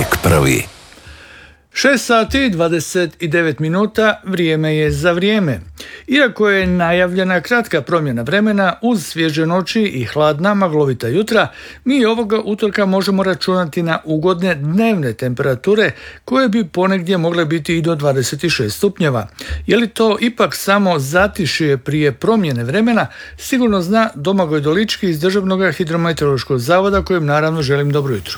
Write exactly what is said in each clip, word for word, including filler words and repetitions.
Uvijek prvi. šest sati dvadeset devet minuta, vrijeme je za vrijeme. Iako je najavljena kratka promjena vremena uz svježe noći i hladna maglovita jutra, mi ovoga utorka možemo računati na ugodne dnevne temperature koje bi ponegdje mogle biti i do dvadeset šest stupnjeva. Je li to ipak samo zatišje prije promjene vremena, sigurno zna Domagoj Dolički iz Državnog hidrometeorološkog zavoda, kojem naravno želim dobro jutro.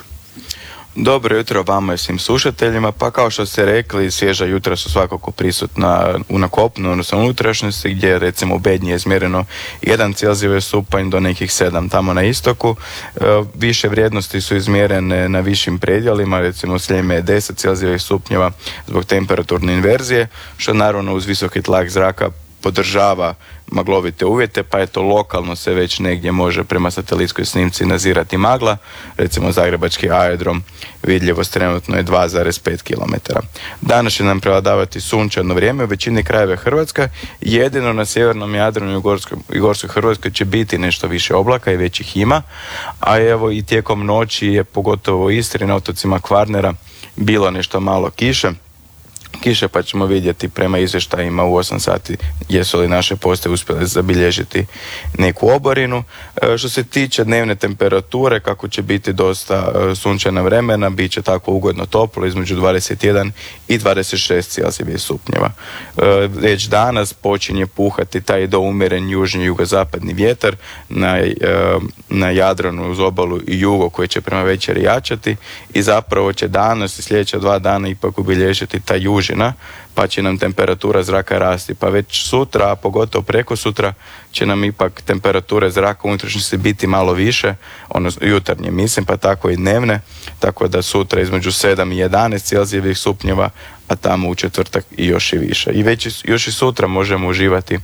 Dobro jutro vama i svim slušateljima. Pa kao što ste rekli, svježa jutra su svakako prisutna na kopnu, odnosno unutrašnjosti, gdje recimo u Bednji je izmjereno jedan Celzijeve stupanj do nekih sedam tamo na istoku. E, više vrijednosti su izmjerene na višim predjelima, recimo u Sljeme je deset Celzijevih stupnjeva zbog temperaturne inverzije, što naravno uz visoki tlak zraka podržava maglovite uvjete, pa je to lokalno se već negdje može prema satelitskoj snimci nazirati magla. Recimo Zagrebački aerodrom vidljivost trenutno je dva zarez pet kilometara. Danas će nam prevladavati sunčano vrijeme u većini krajeva Hrvatska, jedino na sjevernom Jadranu i u Gorskoj, i Gorskoj Hrvatskoj će biti nešto više oblaka i već ih ima, a evo i tijekom noći je pogotovo u Istri na otocima Kvarnera bilo nešto malo kiše. Kiše, pa ćemo vidjeti prema izvještajima u osam sati jesu li naše postaje uspjele zabilježiti neku oborinu. E, što se tiče dnevne temperature, kako će biti dosta e, sunčana vremena, bit će tako ugodno toplo između dvadeset jedan i dvadeset šest Celzijevih stupnjeva. E, već danas počinje puhati taj doumjeren južni jugozapadni vjetar na, e, na Jadranu uz obalu i jugo koji će prema večeri jačati i zapravo će danas i sljedeća dva dana ipak obilježiti ta južina, pa će nam temperatura zraka rasti. Pa već sutra, a pogotovo preko sutra, će nam ipak temperature zraka u unutrašnjosti biti malo više, odnosno jutarnje mislim, pa tako i dnevne, tako da sutra između sedam i jedanaest Celzijevih stupnjeva, a tamo u četvrtak i još i više. I već još i sutra možemo uživati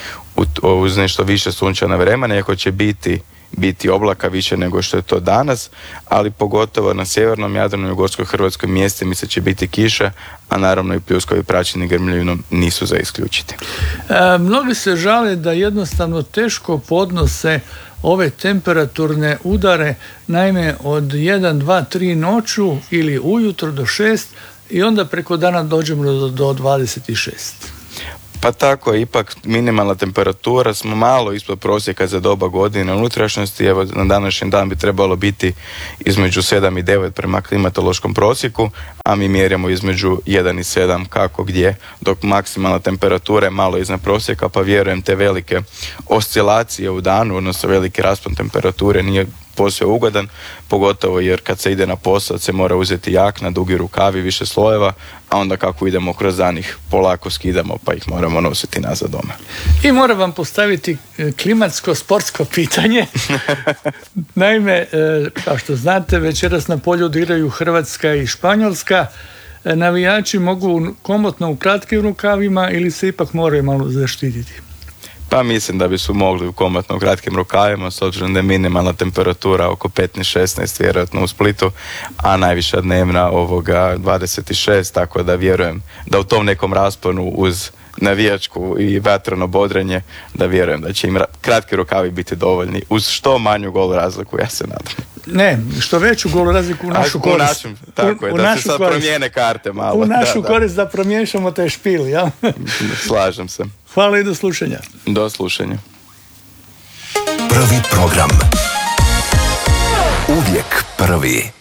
uz nešto više sunčana vremena, iako će biti biti oblaka više nego što je to danas, ali pogotovo na sjevernom Jadranu i u Gorskoj Hrvatskoj mjestima se će biti kiša, a naravno i pljuskovi praćeni grmljavinom nisu za isključiti. E, mnogi se žale da jednostavno teško podnose ove temperaturne udare, naime od jedan, dva, tri noću ili ujutro do šest i onda preko dana dođemo do, do dvadeset šest. Pa tako, ipak minimalna temperatura smo malo ispod prosjeka za doba godine unutrašnjosti. Evo, na današnji dan bi trebalo biti između sedam i devet prema klimatološkom prosjeku, a mi mjerimo između jedan i sedam kako gdje, dok maksimalna temperatura je malo iznad prosjeka, pa vjerujem te velike oscilacije u danu, odnosno veliki raspon temperature nije posve ugodan, pogotovo jer kad se ide na posao se mora uzeti jakna, dugi rukavi, više slojeva, a onda kako idemo kroz dan ih polako skidamo pa ih moramo nositi nazad doma. I moram vam postaviti klimatsko-sportsko pitanje. Naime, kao što znate, večeras na polju odigraju Hrvatska i Španjolska. Navijači mogu komotno u kratkim rukavima ili se ipak moraju malo zaštititi? Pa mislim da bi su mogli u komotno u kratkim rukavima, s obzirom da je minimalna temperatura oko petnaest šesnaest vjerojatno u Splitu, a najviša dnevna ovoga dvadeset šest, tako da vjerujem da u tom nekom rasponu uz navijačku i vatreno bodrenje, da vjerujem da će im kratki rukavi biti dovoljni uz što manju gol razliku, ja se nadam. Ne, što veću gol razliku u našu korist. U našem, tako je, u, u da se sad korist. Promijene karte malo. U našu da, korist da, da promiješamo taj špil, jel? Slažem se. Hvala i do slušanja. Do slušanja. Prvi program. Uvijek prvi.